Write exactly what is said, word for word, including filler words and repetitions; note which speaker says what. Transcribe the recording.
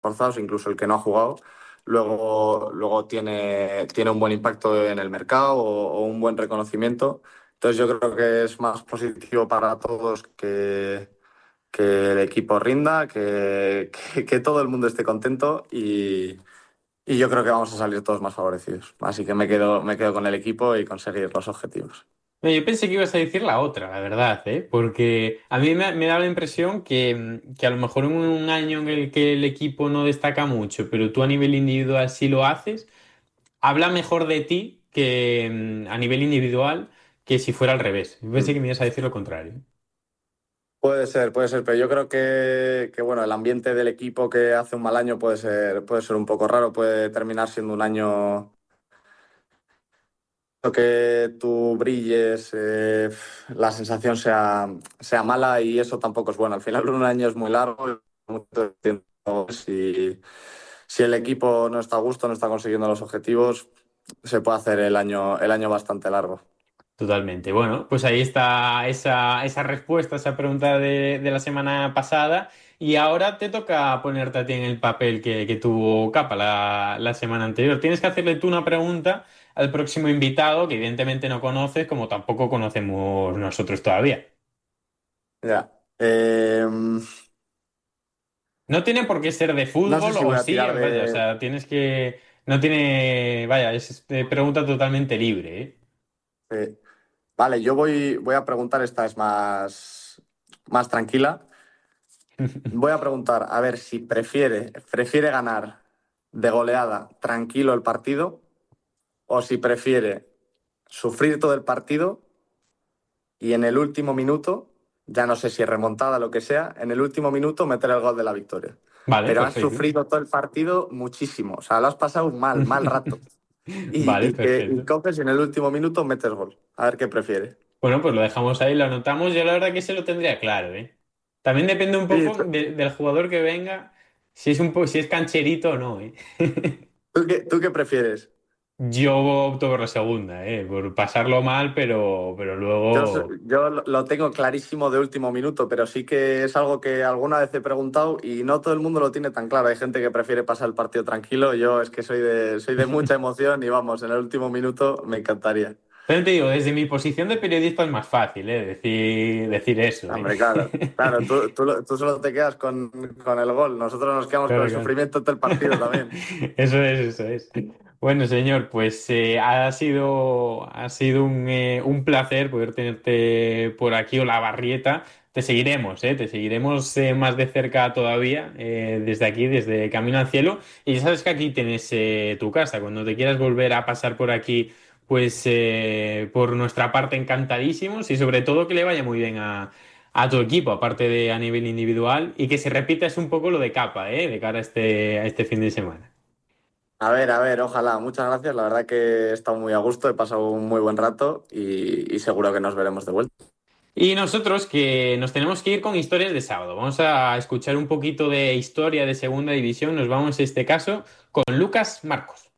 Speaker 1: reforzados, incluso el que no ha jugado, luego, luego tiene, tiene un buen impacto en el mercado o, o un buen reconocimiento. Entonces yo creo que es más positivo para todos que, que el equipo rinda, que, que, que todo el mundo esté contento y, y yo creo que vamos a salir todos más favorecidos. Así que me quedo, me quedo con el equipo y conseguir los objetivos.
Speaker 2: No, yo pensé que ibas a decir la otra, la verdad, ¿eh? Porque a mí me, me da la impresión que, mm, que a lo mejor en un año en el que el equipo no destaca mucho, pero tú a nivel individual sí lo haces, habla mejor de ti que mm, a nivel individual que si fuera al revés. Yo pensé que me ibas a decir lo contrario.
Speaker 1: Puede ser, puede ser, pero yo creo que, que, bueno, el ambiente del equipo que hace un mal año puede ser, puede ser un poco raro, puede terminar siendo un año que tú brilles, eh, la sensación sea, sea mala y eso tampoco es bueno. Al final un año es muy largo y mucho tiempo. Si, si el equipo no está a gusto, no está consiguiendo los objetivos, se puede hacer el año, el año bastante largo.
Speaker 2: Totalmente. Bueno, pues ahí está esa, esa respuesta a esa pregunta de, de la semana pasada. Y ahora te toca ponerte a ti en el papel que, que tuvo Capa la, la semana anterior. Tienes que hacerle tú una pregunta al próximo invitado, que evidentemente no conoces, como tampoco conocemos nosotros todavía.
Speaker 1: Ya. Eh,
Speaker 2: No tiene por qué ser de
Speaker 1: no sé
Speaker 2: fútbol
Speaker 1: si
Speaker 2: o
Speaker 1: voy a
Speaker 2: sí,
Speaker 1: tirar
Speaker 2: vaya, o
Speaker 1: de,
Speaker 2: sea, tienes que... No tiene... Vaya, es eh, pregunta totalmente libre, ¿eh?
Speaker 1: de- Vale, yo voy, voy a preguntar, esta es más, más tranquila. Voy a preguntar, a ver si prefiere, prefiere ganar de goleada tranquilo el partido o si prefiere sufrir todo el partido y en el último minuto, ya no sé si es remontada o lo que sea, en el último minuto meter el gol de la victoria.
Speaker 2: Vale,
Speaker 1: Pero has
Speaker 2: perfecto.
Speaker 1: sufrido todo el partido muchísimo, o sea, lo has pasado un mal, mal rato. Y,
Speaker 2: Vale,
Speaker 1: y, que, y
Speaker 2: perfecto.
Speaker 1: coges y en el último minuto metes gol. A ver qué prefiere.
Speaker 2: Bueno, pues lo dejamos ahí, lo anotamos. Yo la verdad que se lo tendría claro, ¿eh? También depende un
Speaker 1: Sí,
Speaker 2: poco
Speaker 1: ¿tú,
Speaker 2: de- del jugador que venga, si es un po- si es cancherito o no, ¿eh?
Speaker 1: tú qué, tú qué prefieres?
Speaker 2: Yo opto por la segunda, ¿eh? Por pasarlo mal, pero, pero
Speaker 1: Yo, so-
Speaker 2: luego.
Speaker 1: yo lo lo tengo clarísimo de último minuto, pero sí que es algo que alguna vez he preguntado y no todo el mundo lo tiene tan claro. Hay gente que prefiere pasar el partido tranquilo. Yo es que soy de, soy de mucha emoción y vamos, en el último minuto me encantaría.
Speaker 2: Pero te digo, desde mi posición de periodista es más fácil, ¿eh? Decir, decir eso, ¿eh?
Speaker 1: Hombre, claro, claro, tú, tú, lo- tú solo te quedas con, con el gol. Nosotros nos quedamos con
Speaker 2: Claro,
Speaker 1: el
Speaker 2: claro.
Speaker 1: sufrimiento todo el partido también.
Speaker 2: Eso es, eso es. Bueno, señor, pues eh, ha sido, ha sido un, eh, un placer poder tenerte por aquí o la Barrieta. Te seguiremos, ¿eh? Te seguiremos eh, más de cerca todavía, eh, desde aquí, desde Camino al Cielo. Y ya sabes que aquí tienes eh, tu casa. Cuando te quieras volver a pasar por aquí, pues eh, por nuestra parte encantadísimos y sobre todo que le vaya muy bien a tu equipo, aparte de a nivel individual, y que se repita es un poco lo de capa, ¿eh? De cara a este, a este fin de semana.
Speaker 1: A ver, a ver, ojalá. Muchas gracias. La verdad que he estado muy a gusto, he pasado un muy buen rato y, y seguro que nos veremos de vuelta.
Speaker 2: Y nosotros que nos tenemos que ir con historias de sábado. Vamos a escuchar un poquito de historia de segunda división. Nos vamos, en este caso, con Lucas Marcos.